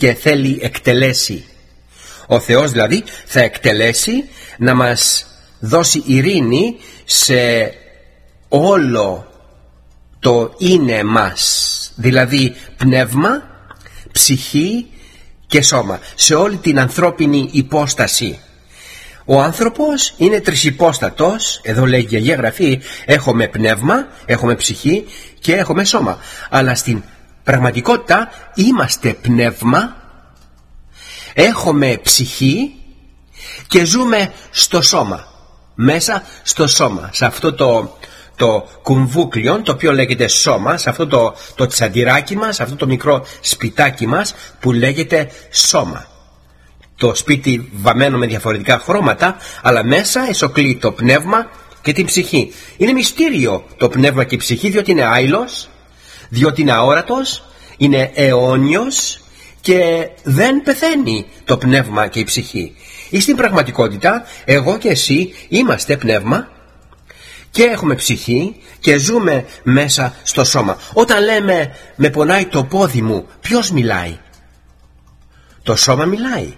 και θέλει εκτελέσει. Ο Θεός δηλαδή θα εκτελέσει να μας δώσει ειρήνη σε όλο το είναι μας, δηλαδή πνεύμα, ψυχή και σώμα, σε όλη την ανθρώπινη υπόσταση. Ο άνθρωπος είναι τρισυπόστατος. Εδώ λέγει η Αγία Γραφή, έχουμε πνεύμα, έχουμε ψυχή και έχουμε σώμα. Αλλά στην πραγματικότητα είμαστε πνεύμα, έχουμε ψυχή και ζούμε στο σώμα, μέσα στο σώμα, σε αυτό το κουμβούκλιο το οποίο λέγεται σώμα, σε αυτό το τσαντιράκι μας, σε αυτό το μικρό σπιτάκι μας που λέγεται σώμα. Το σπίτι βαμμένο με διαφορετικά χρώματα, αλλά μέσα εσωκλεί το πνεύμα και την ψυχή. Είναι μυστήριο το πνεύμα και η ψυχή, διότι είναι άειλος, διότι είναι αόρατος, είναι αιώνιος και δεν πεθαίνει το πνεύμα και η ψυχή. Στην πραγματικότητα εγώ και εσύ είμαστε πνεύμα και έχουμε ψυχή και ζούμε μέσα στο σώμα. Όταν λέμε με πονάει το πόδι μου, ποιος μιλάει? Το σώμα μιλάει.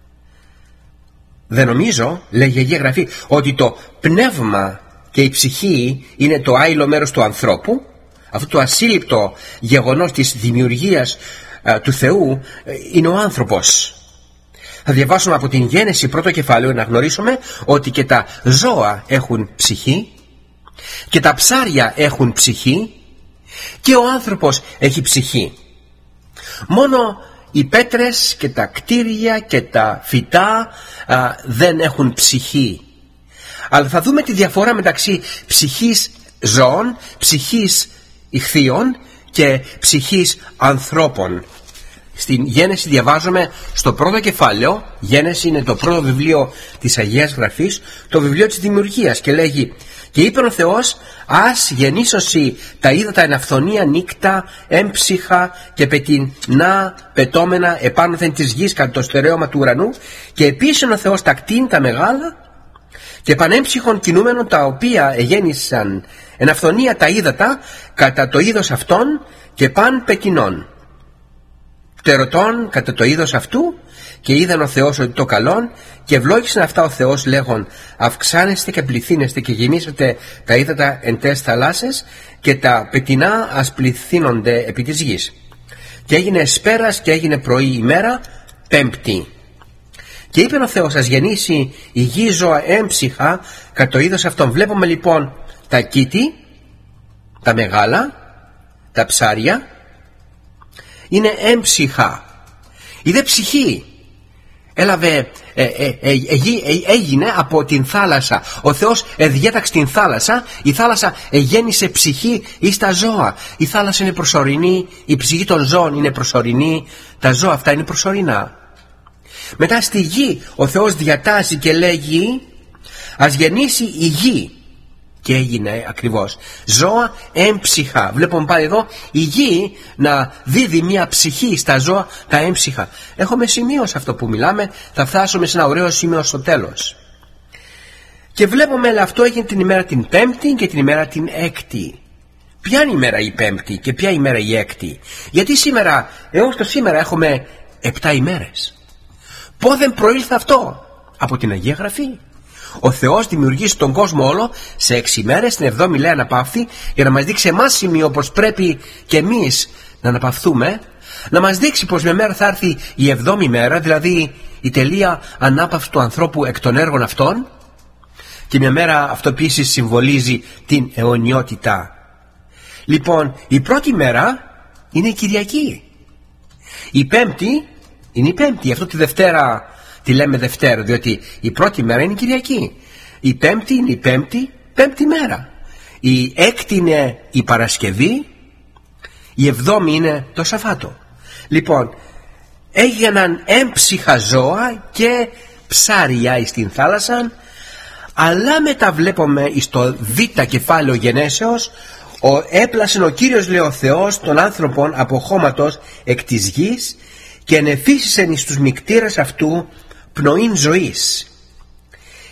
Δεν νομίζω, λέγει η Αγία Γραφή, ότι το πνεύμα και η ψυχή είναι το άειλο μέρος του ανθρώπου, αυτό το ασύλληπτο γεγονός της δημιουργίας του Θεού είναι ο άνθρωπος. Θα διαβάσουμε από την Γένεση πρώτο κεφάλαιο να γνωρίσουμε ότι και τα ζώα έχουν ψυχή και τα ψάρια έχουν ψυχή και ο άνθρωπος έχει ψυχή. Μόνο οι πέτρες και τα κτίρια και τα φυτά δεν έχουν ψυχή. Αλλά θα δούμε τη διαφορά μεταξύ ψυχής ζώων, ψυχής ηχθείων και ψυχής ανθρώπων. Στην Γένεση διαβάζουμε στο πρώτο κεφάλαιο, Γένεση είναι το πρώτο βιβλίο της Αγίας Γραφής, το βιβλίο της δημιουργίας, και λέγει: «Και είπε ο Θεός, ας γεννήσωσι τα ύδατα εν αυθονία νύκτα, έμψυχα και πετεινά πετώμενα επάνωθεν της γης κατά το στερέωμα του ουρανού, και επίσης ο Θεός τα κτίν τα μεγάλα και πανέμψυχων κινούμενων, τα οποία εγέννησαν εν αυθονία τα ύδατα κατά το είδος αυτών και παν πετεινών. Πτερωτών κατά το είδος αυτού, και είδαν ο Θεός ότι το καλόν, και ευλόγησαν αυτά ο Θεός λέγον: αυξάνεστε και πληθύνεστε και γεμίσετε τα ύδατα εν τες θαλάσσες, και τα πετεινά ας πληθύνονται επί της γης. Και έγινε εσπέρας και έγινε πρωί ημέρα πέμπτη. Και είπε ο Θεός, ας γεννήσει η γη ζώα έμψυχα κατά το είδος αυτών». Βλέπουμε λοιπόν τα κήτη, τα μεγάλα, τα ψάρια είναι έμψυχα. Η δε ψυχή έγινε από την θάλασσα. Ο Θεός διέταξε την θάλασσα, η θάλασσα γέννησε ψυχή εις τα ζώα. Η θάλασσα είναι προσωρινή, η ψυχή των ζώων είναι προσωρινή, τα ζώα αυτά είναι προσωρινά. Μετά στη γη ο Θεός διατάζει και λέγει: ας γεννήσει η γη. Και έγινε ακριβώς ζώα έμψυχα. Βλέπουμε πάλι εδώ η γη να δίδει μια ψυχή στα ζώα τα έμψυχα. Έχουμε σημείο σε αυτό που μιλάμε, θα φτάσουμε σε ένα ωραίο σημείο στο τέλος. Και βλέπουμε αυτό έγινε την ημέρα την Πέμπτη και την ημέρα την Έκτη. Ποια είναι η ημέρα η Πέμπτη και ποια ημέρα η Έκτη? Γιατί σήμερα, έως το σήμερα έχουμε 7 ημέρες. Πότε προήλθε αυτό? Από την Αγία Γραφή. Ο Θεός δημιουργήσει τον κόσμο όλο σε 6 ημέρες, την 7η λέει αναπαύθη, για να μας δείξει εμάς σημείο πως πρέπει και εμείς να αναπαυθούμε, να μας δείξει πως μια μέρα θα έρθει η 7η μέρα, δηλαδή η τελεία ανάπαυση του ανθρώπου εκ των έργων αυτών, και μια μέρα αυτό επίσης συμβολίζει την αιωνιότητα. Λοιπόν, η πρώτη μέρα είναι η Κυριακή, η Πέμπτη είναι η Πέμπτη, αυτό τη Δευτέρα τη λέμε Δευτέρα, διότι η πρώτη μέρα είναι η Κυριακή. Η Πέμπτη είναι η Πέμπτη μέρα. Η Έκτη είναι η Παρασκευή. Η Εβδόμη είναι το Σαββάτο. Λοιπόν, έγιναν έμψυχα ζώα και ψάρια εις την θάλασσα, αλλά μετά βλέπουμε στο β' κεφάλαιο γενέσεως, έπλασε ο Κύριος, λέει ο Θεός, των άνθρωπων από χώματος εκ της γης, και ενεφύσισεν εις τους μικτήρες αυτού πνοήν ζωής,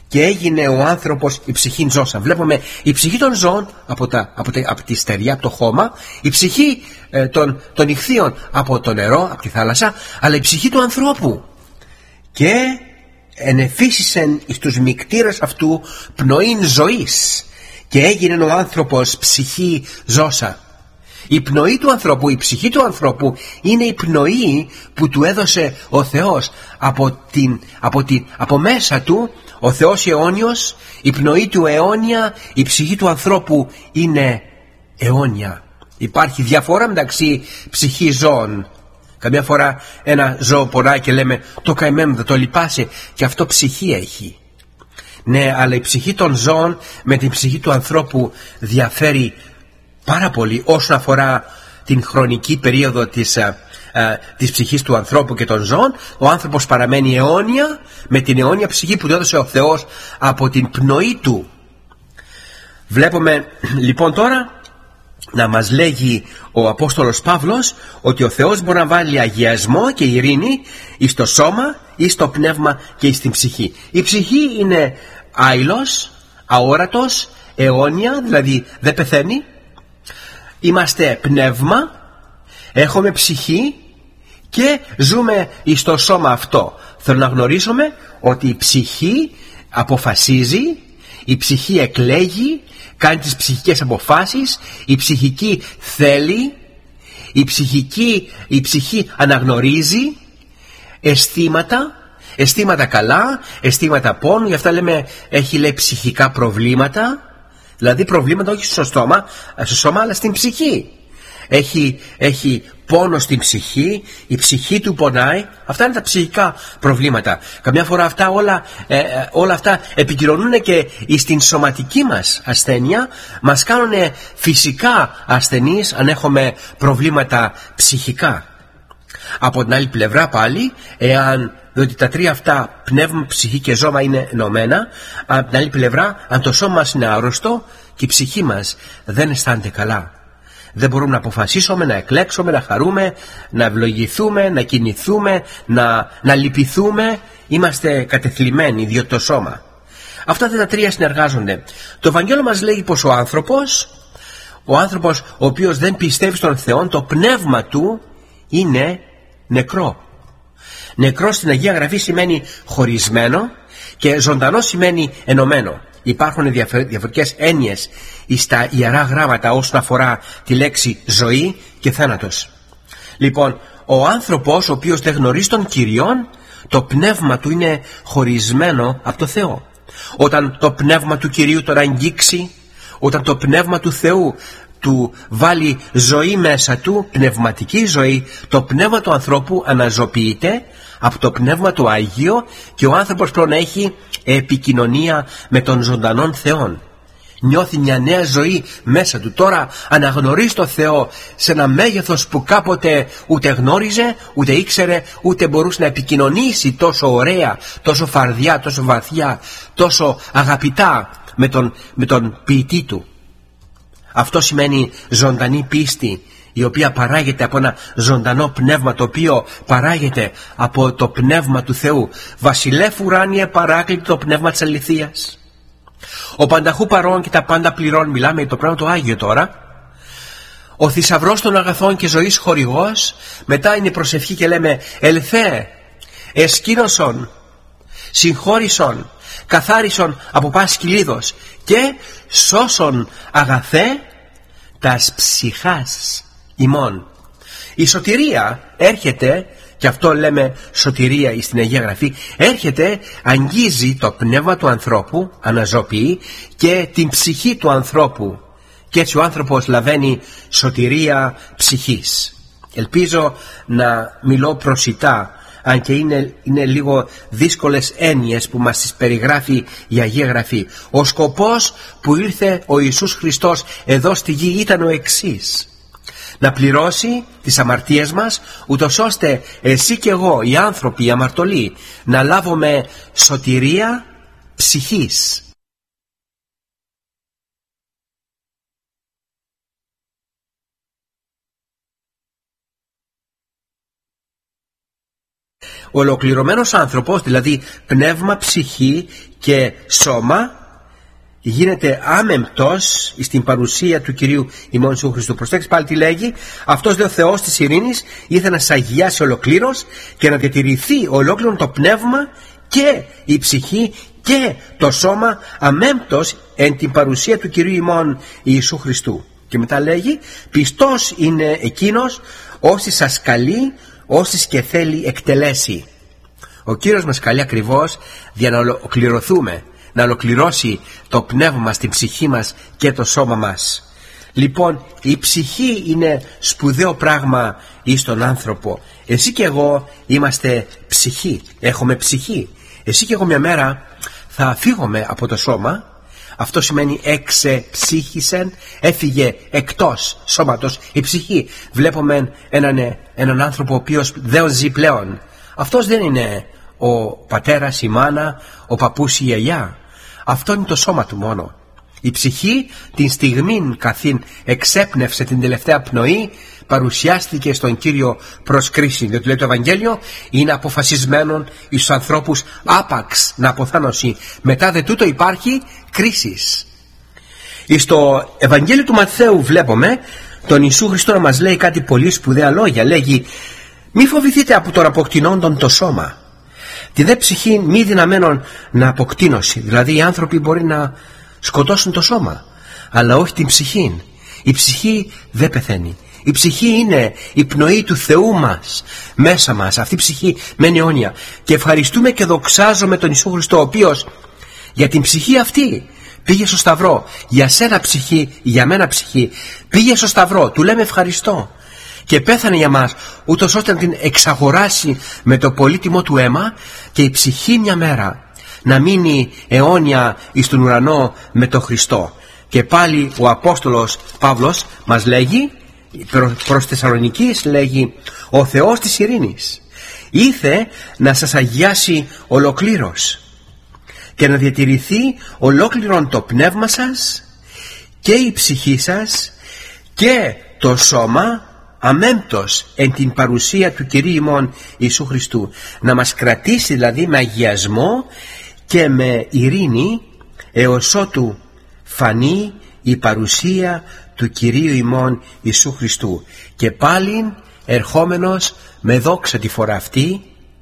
και έγινε ο άνθρωπος η ψυχή ζώσα. Βλέπουμε η ψυχή των ζώων από τη στεριά, από το χώμα, η ψυχή των ιχθύων από το νερό, από τη θάλασσα, αλλά η ψυχή του ανθρώπου. Και ενεφύσισεν εις τους μικτήρες αυτού πνοήν ζωής και έγινε ο άνθρωπος ψυχή ζώσα. Η πνοή του ανθρώπου, η ψυχή του ανθρώπου είναι η πνοή που του έδωσε ο Θεός από μέσα του, ο Θεός αιώνιος, η πνοή του αιώνια, η ψυχή του ανθρώπου είναι αιώνια. Υπάρχει διαφορά μεταξύ ψυχή ζώων. Καμιά φορά ένα ζώο πονάει και λέμε το καημένο μου, δεν το λυπάσαι, και αυτό ψυχή έχει. Ναι, αλλά η ψυχή των ζώων με την ψυχή του ανθρώπου διαφέρει πάρα πολύ όσον αφορά την χρονική περίοδο της ψυχής του ανθρώπου και των ζώων. Ο άνθρωπος παραμένει αιώνια με την αιώνια ψυχή που του έδωσε ο Θεός από την πνοή του. Βλέπουμε λοιπόν τώρα να μας λέγει ο Απόστολος Παύλος ότι ο Θεός μπορεί να βάλει αγιασμό και ειρήνη εις το σώμα, εις το πνεύμα και εις την ψυχή. Η ψυχή είναι άειλος, αόρατος, αιώνια, δηλαδή δεν πεθαίνει. Είμαστε πνεύμα, έχουμε ψυχή και ζούμε εις το σώμα αυτό. Θέλω να γνωρίσουμε ότι η ψυχή αποφασίζει, η ψυχή εκλέγει, κάνει τις ψυχικές αποφάσεις, η ψυχική θέλει, η ψυχή αναγνωρίζει αισθήματα καλά, αισθήματα πόνου. Γι' αυτά λέμε έχει, λέει, ψυχικά προβλήματα, δηλαδή προβλήματα όχι στο σώμα αλλά στην ψυχή. Έχει πόνο στην ψυχή, η ψυχή του πονάει. Αυτά είναι τα ψυχικά προβλήματα. Καμιά φορά όλα αυτά επικοινωνούν και στην σωματική μας ασθένεια. Μας κάνουν φυσικά ασθενείς αν έχουμε προβλήματα ψυχικά. Από την άλλη πλευρά πάλι, διότι τα τρία αυτά, πνεύμα, ψυχή και σώμα, είναι ενωμένα, από την άλλη πλευρά, αν το σώμα μας είναι άρρωστο και η ψυχή μας δεν αισθάνεται καλά, δεν μπορούμε να αποφασίσουμε, να εκλέξουμε, να χαρούμε, να ευλογηθούμε, να κινηθούμε, να λυπηθούμε. Είμαστε κατεθλιμμένοι διότι το σώμα. Αυτά τα τρία συνεργάζονται. Το Ευαγγέλιο μας λέγει πως ο άνθρωπος ο οποίος δεν πιστεύει στον Θεό, το πνεύμα του είναι νεκρό. Νεκρό στην Αγία Γραφή σημαίνει χωρισμένο και ζωντανό σημαίνει ενωμένο. Υπάρχουν διαφορετικές έννοιες στα Ιερά Γράμματα όσον αφορά τη λέξη ζωή και θάνατος. Λοιπόν, ο άνθρωπος ο οποίος δεν γνωρίζει τον Κύριον, το πνεύμα του είναι χωρισμένο από το Θεό. Όταν το πνεύμα του Κυρίου τον αγγίξει, όταν το πνεύμα του Θεού του βάλει ζωή μέσα του, πνευματική ζωή, το πνεύμα του ανθρώπου αναζωποιείται από το πνεύμα του Άγιο και ο άνθρωπος πρέπει να έχει επικοινωνία με τον ζωντανόν Θεόν. Νιώθει μια νέα ζωή μέσα του. Τώρα αναγνωρίζει το Θεό σε ένα μέγεθος που κάποτε ούτε γνώριζε, ούτε ήξερε, ούτε μπορούσε να επικοινωνήσει τόσο ωραία, τόσο φαρδιά, τόσο βαθιά, τόσο αγαπητά με τον ποιητή του. Αυτό σημαίνει ζωντανή πίστη, η οποία παράγεται από ένα ζωντανό πνεύμα, το οποίο παράγεται από το πνεύμα του Θεού. Βασιλεύ ουράνιε παράκλητο πνεύμα της αληθείας, ο πανταχού παρών και τα πάντα πληρών. Μιλάμε για το πνεύμα το Άγιο τώρα. Ο θησαυρός των αγαθών και ζωής χορηγός. Μετά είναι η προσευχή και λέμε ελθέ, εσκήνωσον, συγχώρησον, καθάρισον από πάση κυλίδος και σώσον αγαθέ τας ψυχάς ημών. Η σωτηρία έρχεται, και αυτό λέμε σωτηρία στην Αγία Γραφή, έρχεται, αγγίζει το πνεύμα του ανθρώπου, αναζωποιεί και την ψυχή του ανθρώπου, και έτσι ο άνθρωπος λαβαίνει σωτηρία ψυχής. Ελπίζω να μιλώ προσιτά, αν και είναι λίγο δύσκολες έννοιες που μας τις περιγράφει η Αγία Γραφή. Ο σκοπός που ήρθε ο Ιησούς Χριστός εδώ στη γη ήταν ο εξής: να πληρώσει τις αμαρτίες μας, ούτως ώστε εσύ και εγώ, οι άνθρωποι, οι αμαρτωλοί, να λάβουμε σωτηρία ψυχής. ολοκληρωμένος άνθρωπος, δηλαδή πνεύμα, ψυχή και σώμα, γίνεται άμεμπτος στην παρουσία του Κυρίου ημών Ιησού Χριστού. Προσέξτε πάλι τι λέγει. Αυτός, λέει, ο Θεός της ειρήνης ήθελε να σας αγιάσει ολοκλήρως και να διατηρηθεί ολόκληρο το πνεύμα και η ψυχή και το σώμα αμέμπτος εν την παρουσία του Κυρίου ημών Ιησού Χριστού. Και μετά λέγει, πιστός είναι εκείνος όσοι σας καλεί, όσοι και θέλει εκτελέσει. Ο Κύριος μας καλεί ακριβώς για να ολοκληρωθούμε, να ολοκληρώσει το πνεύμα μας, την ψυχή μας και το σώμα μας. Λοιπόν, η ψυχή είναι σπουδαίο πράγμα εις τον άνθρωπο. Εσύ και εγώ είμαστε ψυχή, έχουμε ψυχή. Εσύ και εγώ μια μέρα θα φύγουμε από το σώμα. Αυτό σημαίνει εξεψύχησεν, έφυγε εκτός σώματος η ψυχή. Βλέπουμε έναν άνθρωπο ο οποίος δεν ζει πλέον. Αυτός δεν είναι ο πατέρας, η μάνα, ο παππούς, η γιαγιά. Αυτό είναι το σώμα του μόνο. Η ψυχή την στιγμή καθήν εξέπνευσε την τελευταία πνοή, παρουσιάστηκε στον Κύριο προς κρίση. Διότι λέει το Ευαγγέλιο, είναι αποφασισμένον εις τους ανθρώπους άπαξ να αποθάνωση. Μετά δε τούτο υπάρχει κρίσης. Στο Ευαγγέλιο του Ματθαίου βλέπουμε τον Ιησού Χριστό να μας λέει κάτι πολύ σπουδαία λόγια. Λέγει, μη φοβηθείτε από τον αποκτηνόντων το σώμα, τη δε ψυχή μη δυναμένων να αποκτήνωση. Δηλαδή οι άνθρωποι μπορεί να σκοτώσουν το σώμα, αλλά όχι την ψυχή. Η ψυχή δεν πεθαίνει. Η ψυχή είναι η πνοή του Θεού μας μέσα μας. Αυτή η ψυχή μένει αιώνια. Και ευχαριστούμε και δοξάζουμε τον Ιησού Χριστό, ο οποίος για την ψυχή αυτή πήγε στο Σταυρό. Για σένα ψυχή, για μένα ψυχή, πήγε στο Σταυρό. Του λέμε ευχαριστώ. Και πέθανε για μας, ούτως ώστε να την εξαγοράσει με το πολύτιμο του αίμα, και η ψυχή μια μέρα να μείνει αιώνια εις τον ουρανό με τον Χριστό. Και πάλι ο Απόστολος Παύλος μας λέγει, προς Θεσσαλονικείς λέγει, ο Θεός της ειρήνης ήθε να σας αγιάσει ολοκλήρως και να διατηρηθεί ολόκληρον το πνεύμα σας και η ψυχή σας και το σώμα αμέμπτος εν την παρουσία του Κυρίου ημών Ιησού Χριστού. Να μας κρατήσει δηλαδή με αγιασμό και με ειρήνη έως ότου φανεί η παρουσία του Κυρίου ημών Ιησού Χριστού. Και πάλιν ερχόμενος με δόξα τη φορά αυτή,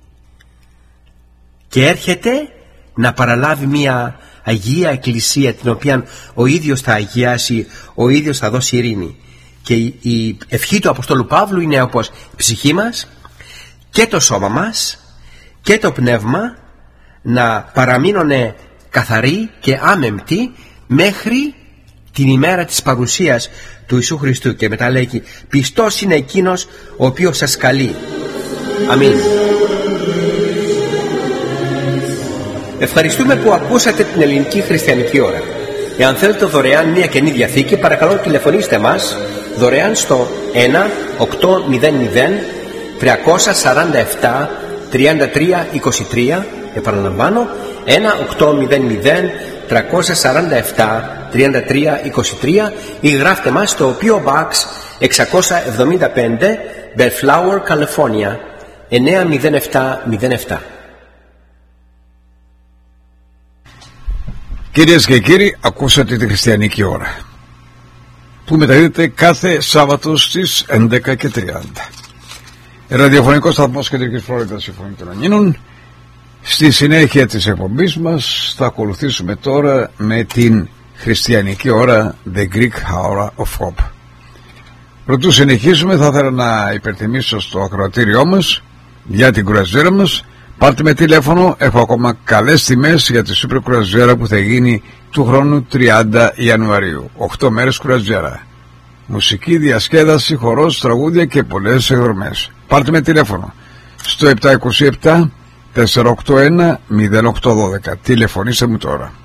και έρχεται να παραλάβει μια Αγία Εκκλησία, την οποία ο ίδιος θα αγιάσει, ο ίδιος θα δώσει ειρήνη. Και η ευχή του Αποστόλου Παύλου είναι όπως η ψυχή μας και το σώμα μας και το πνεύμα να παραμείνουν καθαροί και άμεμπτοι μέχρι την ημέρα της παρουσίας του Ιησού Χριστού. Και μετά λέγει, πιστός είναι εκείνος ο οποίος σας καλεί. Αμήν. Ευχαριστούμε που ακούσατε την Ελληνική Χριστιανική Ώρα. Εάν θέλετε δωρεάν μια Καινή Διαθήκη, παρακαλώ τηλεφωνήστε μας δωρεάν στο 1-800-347-33-23. Επαναλαμβάνω, 1-800-347-33-23, ή γράφτε μας στο PO Box 675 Bellflower, California 90707. Κυρίες και κύριοι, ακούσατε τη Χριστιανική Ώρα, που μεταδίδεται κάθε Σάββατο στις 11:30. Ραδιοφωνικός σταθμός Κεντρικής Φλόριδας, η Φωνή των Ανίνων. Στη συνέχεια της εκπομπής μας θα ακολουθήσουμε τώρα με την Χριστιανική Ώρα, The Greek Hour of Hope. Πρωτού συνεχίσουμε, θα ήθελα να υπενθυμίσω στο ακροατήριό μας για την κουραζιέρα μας. Πάρτε με τηλέφωνο, έχω ακόμα καλές τιμές για τη σούπερ κουραζιέρα που θα γίνει του χρόνου 30 Ιανουαρίου. 8 μέρες κουραζιέρα. Μουσική, διασκέδαση, χορός, τραγούδια και πολλές εκδρομές. Πάρτε με τηλέφωνο στο 727 481 0812. Τηλεφωνήστε μου τώρα.